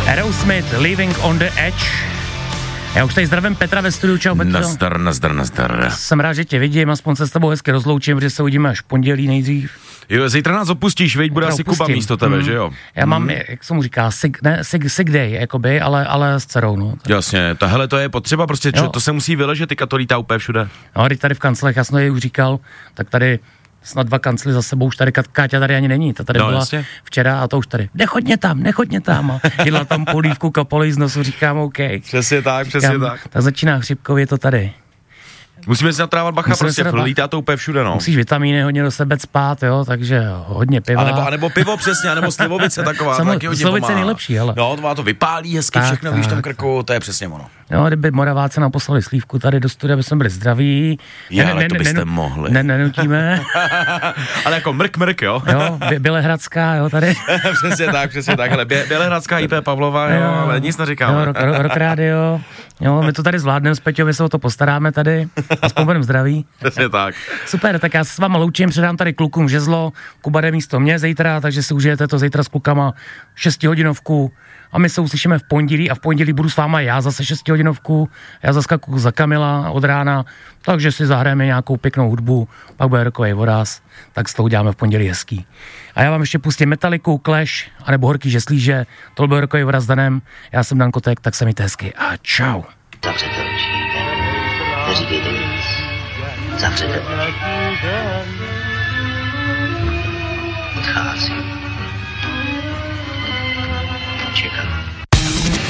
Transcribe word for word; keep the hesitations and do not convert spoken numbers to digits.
Aerosmith, Living on the Edge. Já už tady zdravím Petra ve studiu, čau Petro. Nazdar, nazdar, nazdar. Jsem rád, že tě vidím, aspoň se s tebou hezky rozloučím, protože se uvidíme až v pondělí nejdřív. Jo, zítra nás opustíš, veď, bude asi Kuba místo tebe, mm. že jo? Já mám, mm. jak se mu říká, sick, ne, sick, sick day, jakoby, ale, ale s dcerou, no. Jasně, tahle to je potřeba, prostě, čo, to se musí vyležet, ty to lítá úplně všude. No, tady v kanclech, já jsem to už říkal, tak tady snad dva kancly za sebou, už tady Káťa tady ani není, ta tady no, byla jasně. Včera a to už tady, nechodně tam, nechodně tam a jedla tam polívku, kapoli z nosu, říkám OK. Přesně tak, přesně říkám, tak. Tak začíná chřipkou, je to tady. Musíme si natrávat bacha, musíme prostě ba... lítá to úplně všude, no. Musíš vitamíny hodně do sebe spát, jo, takže hodně piva. A nebo, a nebo pivo přesně, a nebo slivovice taková. Samo, slivovice je nejlepší, ale. No, to má to vypálí hezky tak, všechno, tak, víš, tam krku, to je přesně ono. No, kdyby Moraváci nám poslali slívku tady do studia, aby jsme byli zdraví. Já, ne, ale ne, to byste ne, mohli. Ne, nenutíme. Ale jako mrk, mrk, jo. Jo, Bělehradská, jo, tady. Přesně tak, přesně tak, ale Bělehradská I P Pavlova, jo, ale nic neříkáme. Jo, rok, rok rádio. Jo, my to tady zvládneme s Peťou, my se o to postaráme tady. Aspoň budeme zdraví. Přesně tak. Super, tak já se s váma loučím, předám tady klukům žezlo, Kuba jde místo mě zítra, takže si užijete to zítra s klukama šestihodinovku a my se uslyšíme v pondělí a v pondělí budu s váma já zase šestihodinovku, já zaskakuju za Kamila od rána, takže si zahrajeme nějakou pěknou hudbu, pak bude rokovej vodáz, tak s toho uděláme v pondělí hezký. A já vám ještě pustím Metaliku, Clash, anebo Horký žeslíže, to byl rokovej vodáz s Danem, já jsem Dan Kotek, tak se mějte hezky a čau. Zavřete oči, neříkejte nic, zavřete oči. Odcházím.